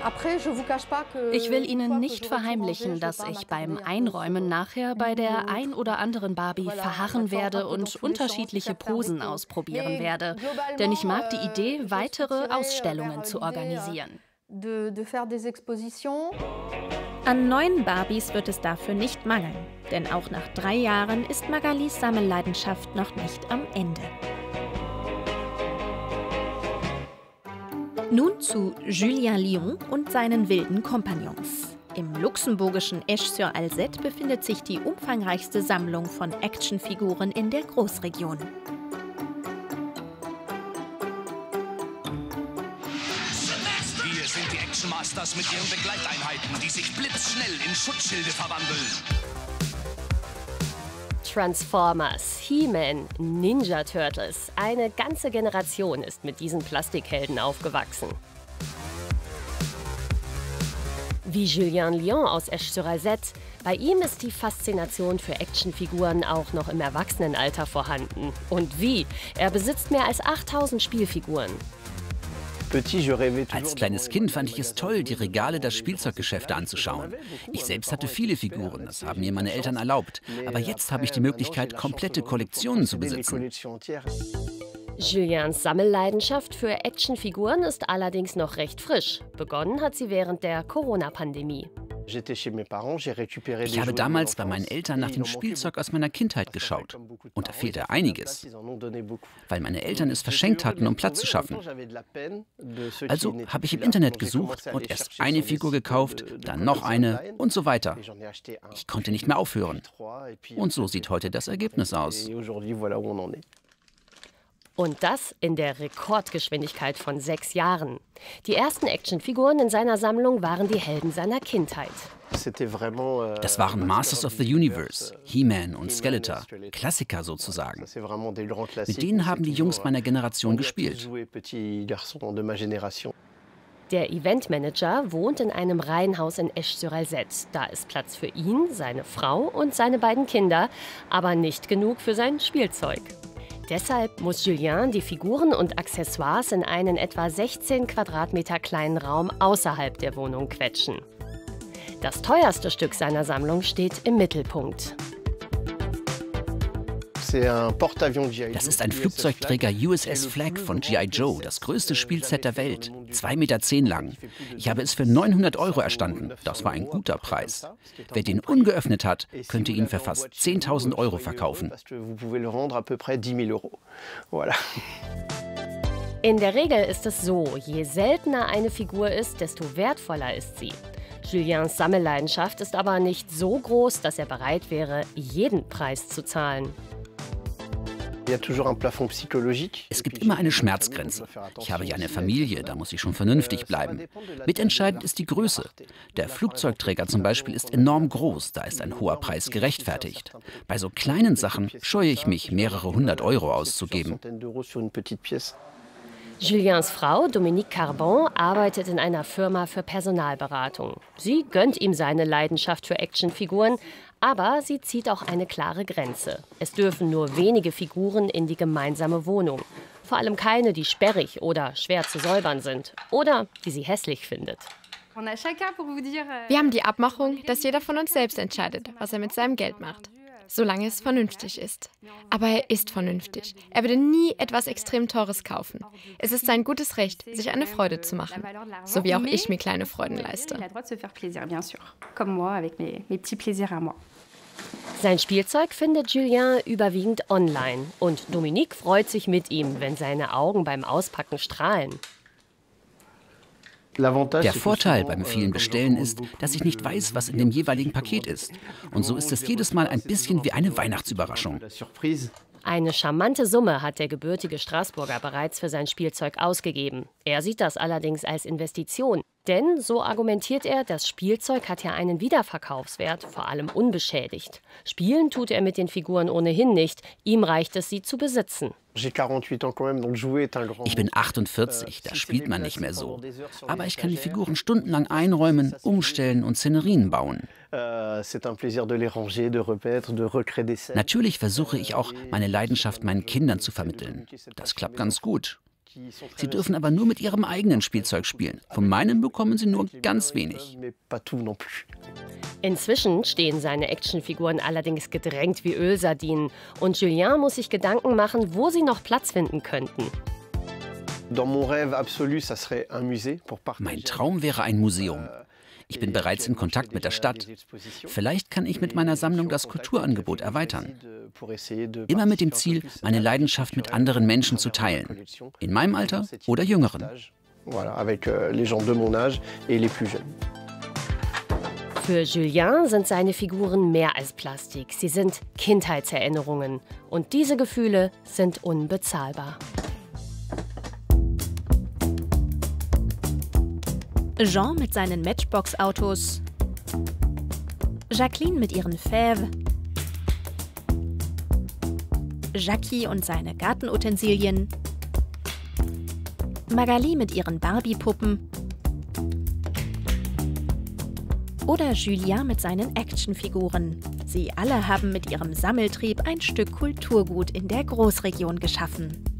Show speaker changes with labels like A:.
A: Ich will Ihnen nicht verheimlichen, dass ich beim Einräumen nachher bei der ein oder anderen Barbie verharren werde und unterschiedliche Posen ausprobieren werde. Denn ich mag die Idee, weitere Ausstellungen zu organisieren.
B: An neuen Barbies wird es dafür nicht mangeln. Denn auch nach 3 Jahren ist Magalies Sammelleidenschaft noch nicht am Ende. Nun zu Julien Lyon und seinen wilden Kompagnons. Im luxemburgischen Esch-sur-Alzette befindet sich die umfangreichste Sammlung von Actionfiguren in der Großregion.
C: Hier sind die Action Masters mit ihren Begleiteinheiten, die sich blitzschnell in Schutzschilde verwandeln.
D: Transformers, He-Man, Ninja Turtles. Eine ganze Generation ist mit diesen Plastikhelden aufgewachsen. Wie Julien Lyon aus Esch-sur-Alzette. Bei ihm ist die Faszination für Actionfiguren auch noch im Erwachsenenalter vorhanden. Und wie? Er besitzt mehr als 8000 Spielfiguren.
E: Als kleines Kind fand ich es toll, die Regale der Spielzeuggeschäfte anzuschauen. Ich selbst hatte viele Figuren, das haben mir meine Eltern erlaubt. Aber jetzt habe ich die Möglichkeit, komplette Kollektionen zu besitzen.
D: Juliens Sammelleidenschaft für Actionfiguren ist allerdings noch recht frisch. Begonnen hat sie während der Corona-Pandemie.
E: Ich habe damals bei meinen Eltern nach dem Spielzeug aus meiner Kindheit geschaut. Und da fehlte einiges, weil meine Eltern es verschenkt hatten, um Platz zu schaffen. Also habe ich im Internet gesucht und erst eine Figur gekauft, dann noch eine und so weiter. Ich konnte nicht mehr aufhören. Und so sieht heute das Ergebnis aus.
D: Und das in der Rekordgeschwindigkeit von 6 Jahren. Die ersten Actionfiguren in seiner Sammlung waren die Helden seiner Kindheit.
E: Das waren Masters of the Universe, He-Man und Skeletor, Klassiker sozusagen. Mit denen haben die Jungs meiner Generation gespielt.
D: Der Eventmanager wohnt in einem Reihenhaus in Esch-sur-Alzette. Da ist Platz für ihn, seine Frau und seine beiden Kinder, aber nicht genug für sein Spielzeug. Deshalb muss Julien die Figuren und Accessoires in einen etwa 16 Quadratmeter kleinen Raum außerhalb der Wohnung quetschen. Das teuerste Stück seiner Sammlung steht im Mittelpunkt.
E: Das ist ein Flugzeugträger USS Flagg von G.I. Joe, das größte Spielset der Welt, 2,10 Meter lang. Ich habe es für 900 € erstanden. Das war ein guter Preis. Wer den ungeöffnet hat, könnte ihn für fast 10.000 € verkaufen.
D: In der Regel ist es so, je seltener eine Figur ist, desto wertvoller ist sie. Juliens Sammelleidenschaft ist aber nicht so groß, dass er bereit wäre, jeden Preis zu zahlen.
E: Es gibt immer eine Schmerzgrenze. Ich habe ja eine Familie, da muss ich schon vernünftig bleiben. Mitentscheidend ist die Größe. Der Flugzeugträger zum Beispiel ist enorm groß, da ist ein hoher Preis gerechtfertigt. Bei so kleinen Sachen scheue ich mich, mehrere 100 € auszugeben.
D: Juliens Frau, Dominique Carbon, arbeitet in einer Firma für Personalberatung. Sie gönnt ihm seine Leidenschaft für Actionfiguren, aber sie zieht auch eine klare Grenze. Es dürfen nur wenige Figuren in die gemeinsame Wohnung. Vor allem keine, die sperrig oder schwer zu säubern sind oder die sie hässlich findet.
F: Wir haben die Abmachung, dass jeder von uns selbst entscheidet, was er mit seinem Geld macht. Solange es vernünftig ist. Aber er ist vernünftig. Er würde nie etwas extrem Teures kaufen. Es ist sein gutes Recht, sich eine Freude zu machen. So wie auch ich mir kleine Freuden leiste.
D: Sein Spielzeug findet Julien überwiegend online. Und Dominique freut sich mit ihm, wenn seine Augen beim Auspacken strahlen.
E: Der Vorteil beim vielen Bestellen ist, dass ich nicht weiß, was in dem jeweiligen Paket ist. Und so ist es jedes Mal ein bisschen wie eine Weihnachtsüberraschung.
D: Eine charmante Summe hat der gebürtige Straßburger bereits für sein Spielzeug ausgegeben. Er sieht das allerdings als Investition. Denn, so argumentiert er, das Spielzeug hat ja einen Wiederverkaufswert, vor allem unbeschädigt. Spielen tut er mit den Figuren ohnehin nicht, ihm reicht es, sie zu besitzen.
E: Ich bin 48, da spielt man nicht mehr so. Aber ich kann die Figuren stundenlang einräumen, umstellen und Szenerien bauen. Natürlich versuche ich auch, meine Leidenschaft meinen Kindern zu vermitteln. Das klappt ganz gut. Sie dürfen aber nur mit ihrem eigenen Spielzeug spielen. Von meinem bekommen sie nur ganz wenig.
D: Inzwischen stehen seine Actionfiguren allerdings gedrängt wie Ölsardinen. Und Julien muss sich Gedanken machen, wo sie noch Platz finden könnten.
E: Mein Traum wäre ein Museum. Ich bin bereits in Kontakt mit der Stadt. Vielleicht kann ich mit meiner Sammlung das Kulturangebot erweitern. Immer mit dem Ziel, meine Leidenschaft mit anderen Menschen zu teilen. In meinem Alter oder Jüngeren.
D: Für Julien sind seine Figuren mehr als Plastik. Sie sind Kindheitserinnerungen. Und diese Gefühle sind unbezahlbar.
B: Jean mit seinen Matchbox-Autos, Jacqueline mit ihren Fèves, Jackie und seine Gartenutensilien, Magali mit ihren Barbie-Puppen oder Julien mit seinen Actionfiguren. Sie alle haben mit ihrem Sammeltrieb ein Stück Kulturgut in der Großregion geschaffen.